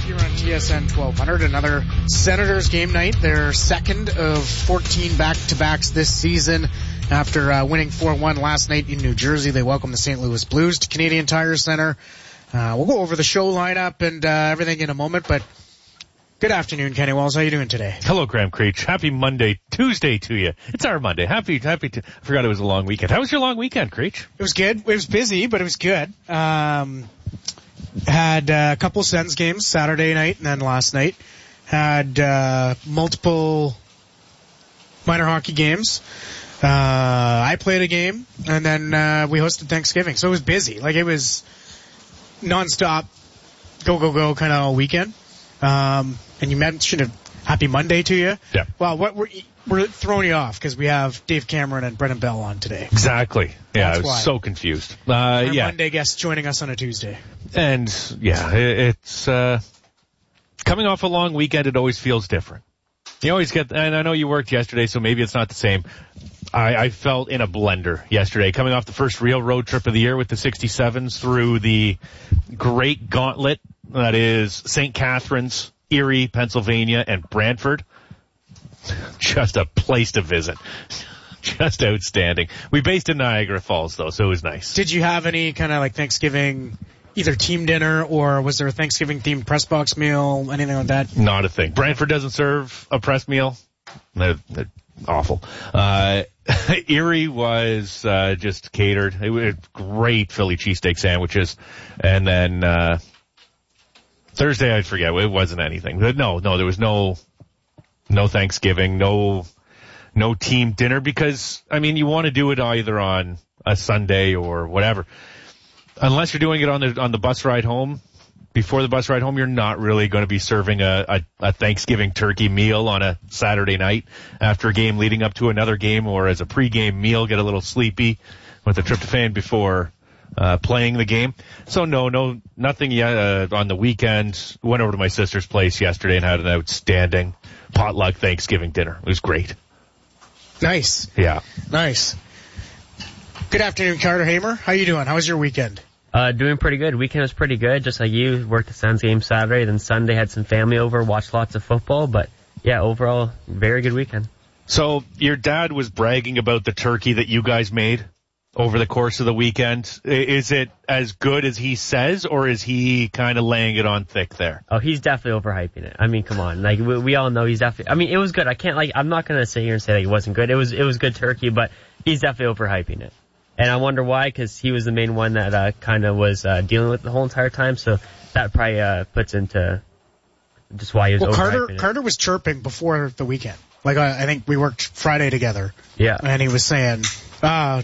here on TSN 1200. Another Senators game night. Their second of 14 back-to-backs this season. After winning 4-1 last night in New Jersey, they welcome the St. Louis Blues to Canadian Tire Center. We'll go over the show lineup and everything in a moment, but good afternoon, Kenny Walls. How you doing today? Hello, Graham Creech. Happy Tuesday to you. It's our Monday. I forgot it was a long weekend. How was your long weekend, Creech? It was good. It was busy, but it was good. Had a couple Sens games Saturday night and then last night. Had multiple minor hockey games. I played a game, and then we hosted Thanksgiving. So it was busy. Like, it was nonstop, go kind of all weekend. And you mentioned a happy Monday to you. Yeah. Well, we're throwing you off because we have Dave Cameron and Brendan Bell on today. Exactly. Yeah, That's I was why. so confused. Our yeah. Monday guest joining us on a Tuesday. And, yeah, it's coming off a long weekend, it always feels different. You always get, and I know you worked yesterday, so maybe it's not the same. I felt in a blender yesterday, coming off the first real road trip of the year with the 67s through the great gauntlet that is St. Catharines, Erie, Pennsylvania, and Brantford. Just a place to visit. Just outstanding. We based in Niagara Falls, though, so it was nice. Did you have any kind of like Thanksgiving, either team dinner or was there a Thanksgiving-themed press box meal, anything like that? Not a thing. Brantford doesn't serve a press meal. They're awful. Erie was just catered. It was great Philly cheesesteak sandwiches. And then Thursday, I forget. It wasn't anything. No, there was no Thanksgiving, no team dinner because, I mean, you want to do it either on a Sunday or whatever. Unless you're doing it on the bus ride home, before the bus ride home, you're not really going to be serving a Thanksgiving turkey meal on a Saturday night after a game leading up to another game, or as a pregame meal, get a little sleepy with a tryptophan before playing the game. So nothing yet on the weekend. Went over to my sister's place yesterday and had an outstanding potluck Thanksgiving dinner. It was great. Nice. Yeah. Nice. Good afternoon, Carter Hamer. How you doing? How was your weekend? Doing pretty good. Weekend was pretty good, just like you. Worked the Suns game Saturday, then Sunday had some family over, watched lots of football, but yeah, overall, very good weekend. So your dad was bragging about the turkey that you guys made over the course of the weekend. Is it as good as he says, or is he kind of laying it on thick there? Oh, he's definitely overhyping it. I mean, come on. Like, we all know he's definitely, I mean, it was good. I'm not going to sit here and say that it wasn't good. It was good turkey, but he's definitely overhyping it. And I wonder why, because he was the main one that kind of was dealing with the whole entire time. So that probably puts into just why he was overhyping it. Carter was chirping before the weekend. Like, I think we worked Friday together. Yeah. And he was saying, not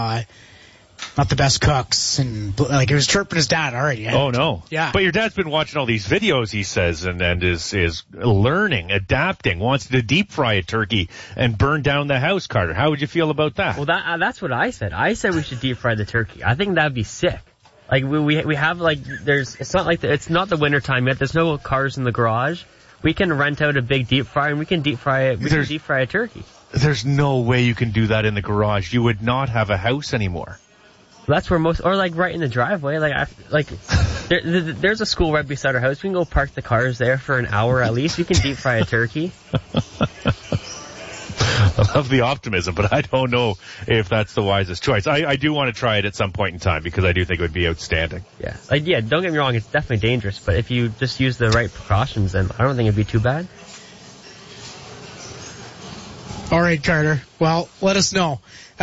the best cooks. And, like, he was chirping his dad already. Oh, no. Yeah. But your dad's been watching all these videos, he says, and is learning, adapting, wants to deep fry a turkey and burn down the house, Carter. How would you feel about that? Well, that's what I said. I said we should deep fry the turkey. I think that'd be sick. Like, we have, like, it's not the winter time yet. There's no cars in the garage. We can rent out a big deep fryer and we can deep fry it. We can deep fry a turkey. There's no way you can do that in the garage. You would not have a house anymore. That's where or like right in the driveway. There's a school right beside our house. We can go park the cars there for an hour at least. We can deep fry a turkey. I love the optimism, but I don't know if that's the wisest choice. I do want to try it at some point in time because I do think it would be outstanding. Yeah. Don't get me wrong. It's definitely dangerous, but if you just use the right precautions, then I don't think it'd be too bad. All right, Carter. Well, let us know.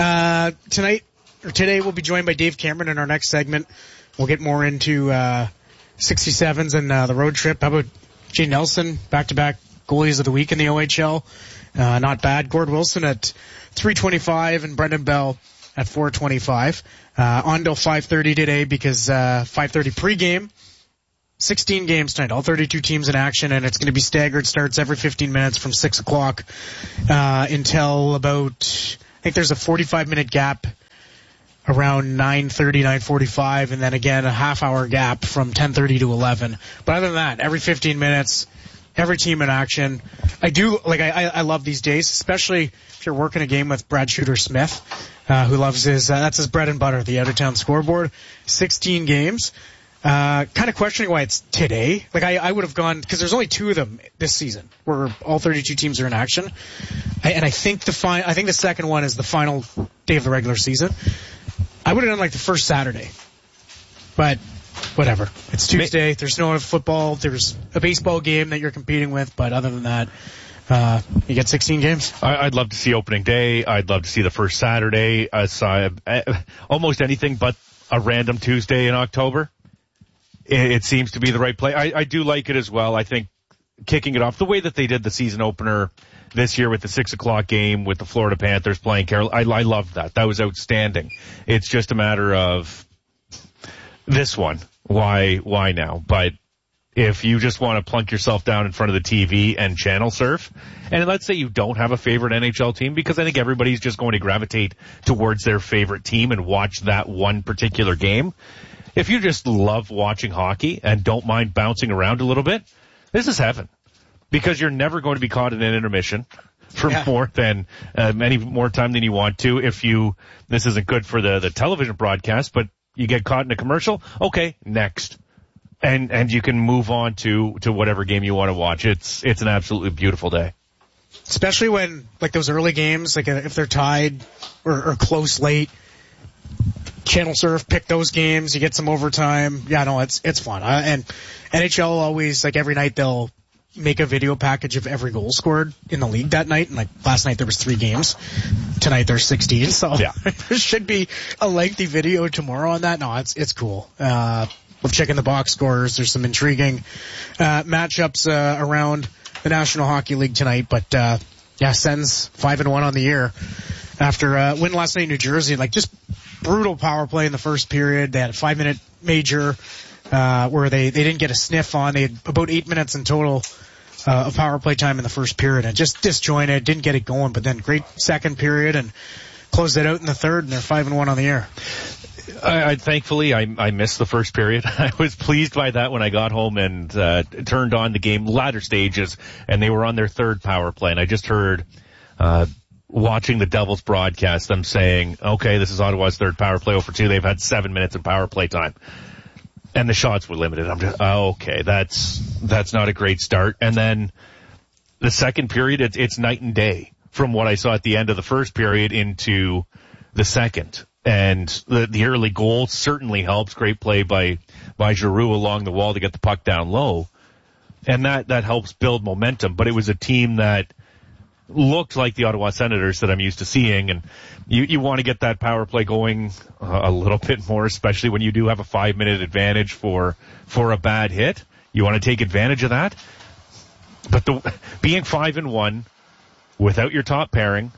Today we'll be joined by Dave Cameron in our next segment. We'll get more into 67s and the road trip. How about Jay Nelson, back-to-back goalies of the week in the OHL? Not bad. Gord Wilson at 3:25 and Brendan Bell at 4:25. On till 5:30 today because 5:30 pregame. 16 games tonight, all 32 teams in action, and it's going to be staggered starts every 15 minutes from 6 o'clock until about, I think there's a 45-minute gap around 9:30, 9:45, and then again a half-hour gap from 10:30 to 11. But other than that, every 15 minutes, every team in action. I love these days, especially if you're working a game with Brad Shooter-Smith, who loves that's his bread and butter, the out-of-town scoreboard. 16 games. Kind of questioning why it's today. Like I would have gone, because there's only 2 of them this season where all 32 teams are in action. I think the second one is the final day of the regular season. I would have done like the first Saturday. But whatever. It's Tuesday. There's no football. There's a baseball game that you're competing with, but other than that, you get 16 games. I'd love to see opening day. I'd love to see the first Saturday. Almost anything but a random Tuesday in October. It seems to be the right play. I do like it as well. I think kicking it off the way that they did the season opener this year with the 6:00 game with the Florida Panthers playing Carolina, I loved that. That was outstanding. It's just a matter of this one. Why now? But if you just want to plunk yourself down in front of the TV and channel surf, and let's say you don't have a favorite NHL team, because I think everybody's just going to gravitate towards their favorite team and watch that one particular game. If you just love watching hockey and don't mind bouncing around a little bit, this is heaven. Because you're never going to be caught in an intermission for more than any more time than you want to. This isn't good for the television broadcast, but you get caught in a commercial, okay, next. And you can move on to whatever game you want to watch. It's an absolutely beautiful day. Especially when, like, those early games, like if they're tied or close late, channel surf, pick those games, you get some overtime. Yeah, no, it's fun. And NHL always, like, every night they'll make a video package of every goal scored in the league that night. And like last night there was 3 games. Tonight there's 16. So yeah. There should be a lengthy video tomorrow on that. No, it's cool. We've checked the box scores. There's some intriguing matchups around the National Hockey League tonight. But Sens 5-1 on the year after win last night in New Jersey. Like, just brutal power play in the first period. They had a 5-minute major where they didn't get a sniff on. They had about 8 minutes in total of power play time in the first period, and just disjointed, didn't get it going. But then great second period and closed it out in the third, and they're 5-1 on the year. Thankfully, I missed the first period. I was pleased by that when I got home and turned on the game latter stages, and they were on their third power play. And I just heard, watching the Devils broadcast, them saying, okay, this is Ottawa's third power play over 2. They've had 7 minutes of power play time. And the shots were limited. I'm just, okay, that's not a great start. And then the second period, it's night and day from what I saw at the end of the first period into the second. And the early goal certainly helps. Great play by Giroux along the wall to get the puck down low. And that helps build momentum. But it was a team that looked like the Ottawa Senators that I'm used to seeing. And you want to get that power play going a little bit more, especially when you do have a 5-minute advantage for a bad hit. You want to take advantage of that. But being 5-1 without your top pairing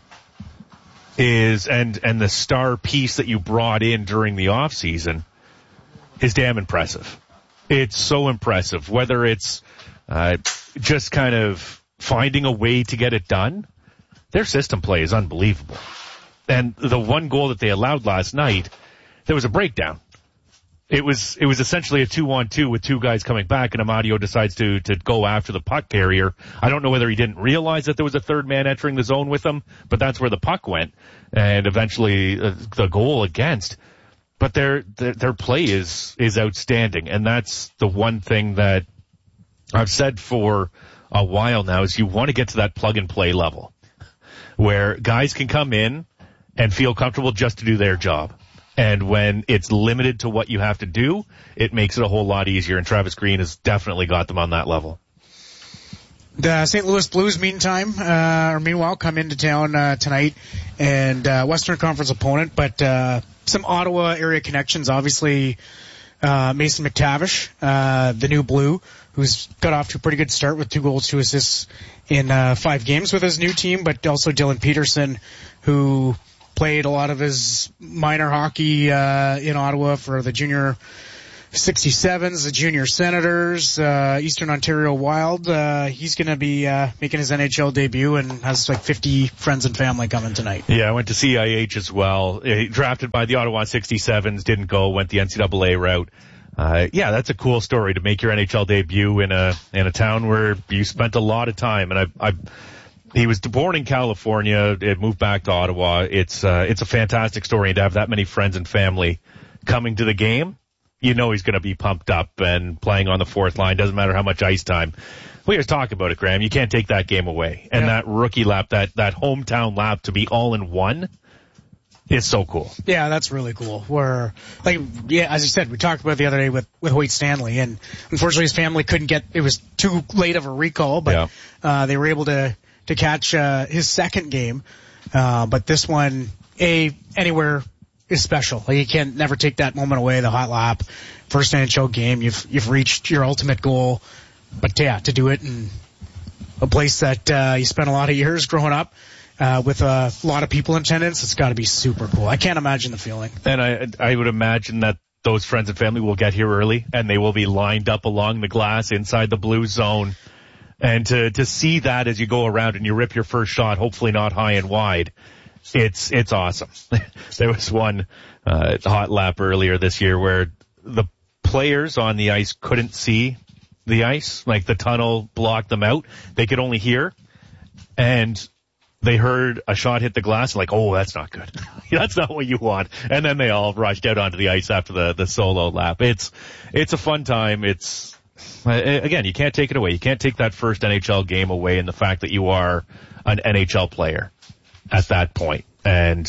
is, and the star piece that you brought in during the off season is damn impressive. It's so impressive, whether it's just kind of finding a way to get it done. Their system play is unbelievable. And the one goal that they allowed last night, there was a breakdown. It was essentially a 2-on-2 with 2 guys coming back, and Amadio decides to go after the puck carrier. I don't know whether he didn't realize that there was a third man entering the zone with him, but that's where the puck went, and eventually the goal against. But their play is outstanding, and that's the one thing that I've said for a while now, is you want to get to that plug and play level where guys can come in and feel comfortable just to do their job. And when it's limited to what you have to do, it makes it a whole lot easier. And Travis Green has definitely got them on that level. The St. Louis Blues, meanwhile, come into town tonight, and Western Conference opponent, but some Ottawa area connections. Obviously, Mason McTavish, the new Blue, who's got off to a pretty good start with 2 goals, 2 assists in 5 games with his new team, but also Dylan Peterson, who played a lot of his minor hockey in Ottawa for the Junior 67s, the Junior Senators, Eastern Ontario Wild. He's going to be making his NHL debut and has like 50 friends and family coming tonight. Yeah, I went to CIH as well. He drafted by the Ottawa 67s, didn't go, went the NCAA route. That's a cool story to make your NHL debut in a town where you spent a lot of time. And he was born in California, moved back to Ottawa. It's a fantastic story, and to have that many friends and family coming to the game, you know he's going to be pumped up and playing on the fourth line. Doesn't matter how much ice time. We just talk about it, Graham. You can't take that game away. And that rookie lap, that hometown lap to be all in one, is so cool. Yeah, that's really cool. Where, as you said, we talked about it the other day with Hoyt Stanley, and unfortunately his family couldn't get, it was too late of a recall, but they were able to catch his second game. But this one, anywhere is special. Like, you can't never take that moment away, the hot lap, first NHL game, you've reached your ultimate goal. But to do it in a place that you spent a lot of years growing up, with a lot of people in attendance, it's got to be super cool. I can't imagine the feeling. And I would imagine that those friends and family will get here early, and they will be lined up along the glass inside the blue zone. And to see that as you go around and you rip your first shot, hopefully not high and wide, it's awesome. There was one hot lap earlier this year where the players on the ice couldn't see the ice, like the tunnel blocked them out. They could only hear, and they heard a shot hit the glass, like, oh, that's not good. That's not what you want. And then they all rushed out onto the ice after the solo lap. It's a fun time. It's, again, you can't take it away. You can't take that first NHL game away, and the fact that you are an NHL player at that point. And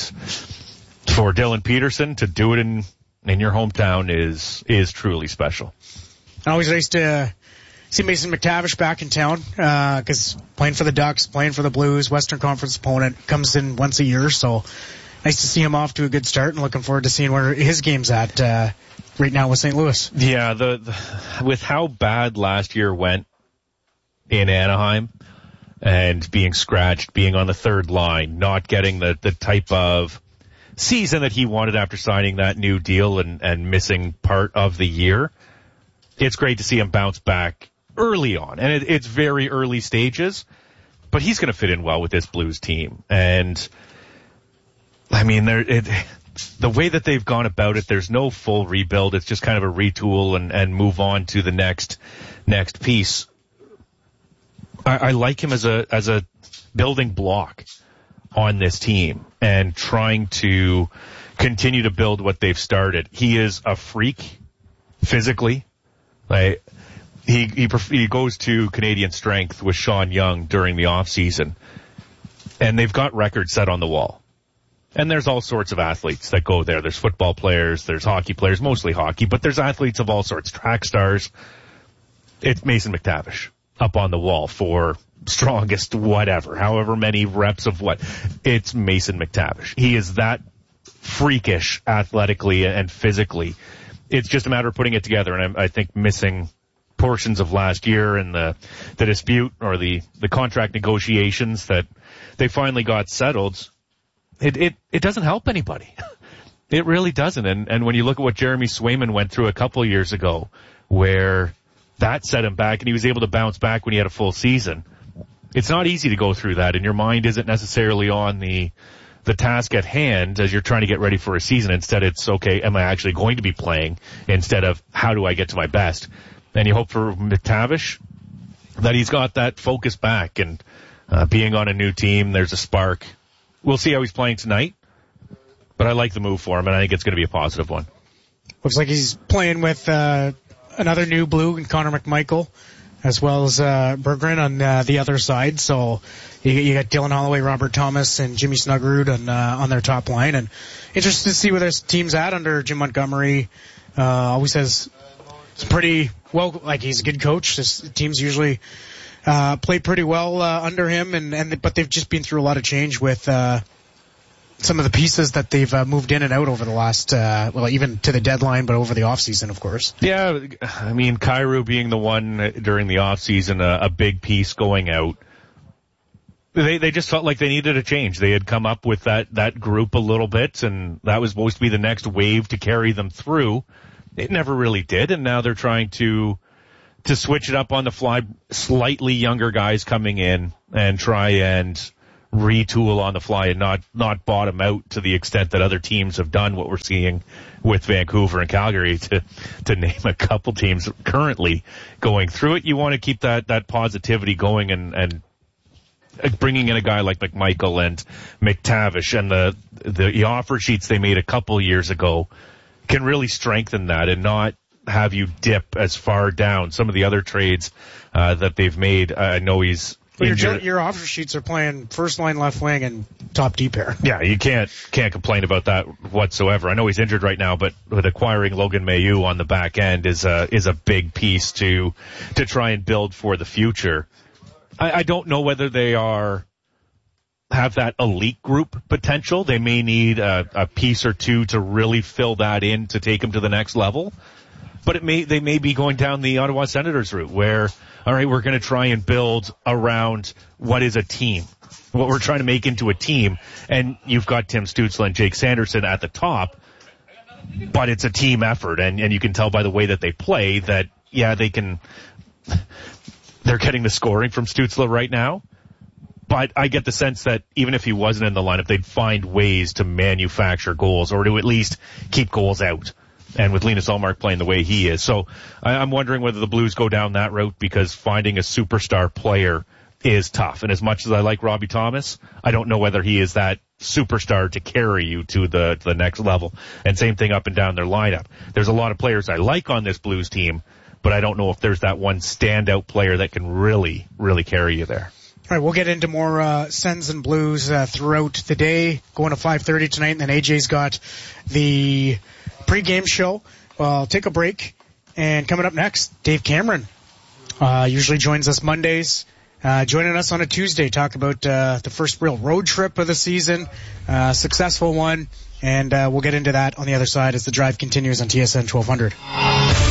for Dylan Peterson to do it in your hometown is truly special. Always nice to see Mason McTavish back in town, because playing for the Ducks, playing for the Blues, Western Conference opponent, comes in once a year, so nice to see him off to a good start, and looking forward to seeing where his game's at right now with St. Louis. Yeah, with how bad last year went in Anaheim, and being scratched, being on the third line, not getting the type of season that he wanted after signing that new deal and missing part of the year, it's great to see him bounce back early on. And it's very early stages, but he's going to fit in well with this Blues team. And I mean, the way that they've gone about it, there's no full rebuild. It's just kind of a retool and move on to the next piece. I like him as a building block on this team and trying to continue to build what they've started. He is a freak physically. Like, he goes to Canadian Strength with Sean Young during the off season, and they've got records set on the wall. And there's all sorts of athletes that go there. There's football players, there's hockey players, mostly hockey, but there's athletes of all sorts, track stars. It's Mason McTavish up on the wall for strongest whatever, however many reps of what. It's Mason McTavish. He is that freakish athletically and physically. It's just a matter of putting it together, and I think missing portions of last year and the dispute or the contract negotiations that they finally got settled, it doesn't help anybody. It really doesn't. And when you look at what Jeremy Swayman went through a couple years ago, where that set him back and he was able to bounce back when he had a full season, it's not easy to go through that, and your mind isn't necessarily on the task at hand as you're trying to get ready for a season. Instead, it's, okay, am I actually going to be playing, instead of how do I get to my best? And you hope for McTavish that he's got that focus back, and being on a new team, there's a spark. We'll see how he's playing tonight, but I like the move for him, and I think it's going to be a positive one. Looks like he's playing with another new Blue, and Connor McMichael, as well as Berggren on the other side. So you got Dylan Holloway, Robert Thomas, and Jimmy Snuggerud on their top line. And interested to see where this team's at under Jim Montgomery. Always has some pretty well, like, he's a good coach. This team's usually play pretty well under him, but they've just been through a lot of change with some of the pieces that they've moved in and out over the last, even to the deadline, but over the offseason, of course. Yeah, I mean, Kyrou being the one during the offseason, a big piece going out. They just felt like they needed a change. They had come up with that group a little bit, and that was supposed to be the next wave to carry them through. It never really did, and now they're trying to switch it up on the fly, slightly younger guys coming in and try and retool on the fly and not bottom out to the extent that other teams have done, what we're seeing with Vancouver and Calgary, to name a couple teams currently going through it. You want to keep that positivity going and bringing in a guy like McMichael and McTavish and the offer sheets they made a couple years ago can really strengthen that and not have you dip as far down. Some of the other trades that they've made, I know he's injured. Your offer sheets are playing first line left wing and top D pair. Yeah, you can't complain about that whatsoever. I know he's injured right now, but with acquiring Logan Mailloux on the back end is a big piece to try and build for the future. I don't know whether they have that elite group potential. They may need a piece or two to really fill that in to take them to the next level. But they may be going down the Ottawa Senators route where, all right, we're going to try and build around what is a team, what we're trying to make into a team. And you've got Tim Stützle and Jake Sanderson at the top, but it's a team effort. And you can tell by the way that they play that, yeah, they're getting the scoring from Stützle right now. But I get the sense that even if he wasn't in the lineup, they'd find ways to manufacture goals or to at least keep goals out. And with Linus Ullmark playing the way he is. So I'm wondering whether the Blues go down that route because finding a superstar player is tough. And as much as I like Robbie Thomas, I don't know whether he is that superstar to carry you to the next level. And same thing up and down their lineup. There's a lot of players I like on this Blues team, but I don't know if there's that one standout player that can really, really carry you there. All right, we'll get into more Sens and Blues throughout the day. Going to 5:30 tonight, and then AJ's got the pre-game show. I'll take a break, and coming up next, Dave Cameron usually joins us Mondays. Joining us on a Tuesday, talk about the first real road trip of the season, successful one, and we'll get into that on the other side as the drive continues on TSN 1200.